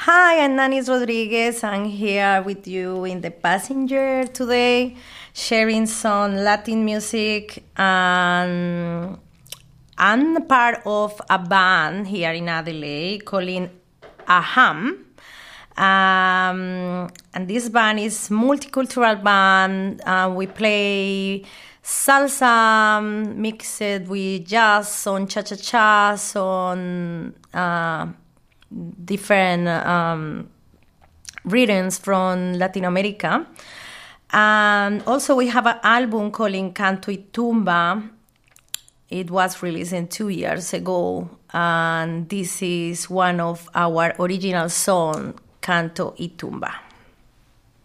Hi, I'm Nanis Rodriguez. I'm here with you in the passenger today, sharing some Latin music. And I'm part of a band here in Adelaide called Aham. And this band is multicultural band. We play salsa mixed with jazz, on cha-cha-cha, on different rhythms from Latin America. And also we have an album called Canto y Tumba. It was released 2 years ago, and this is one of our original songs, Canto y Tumba.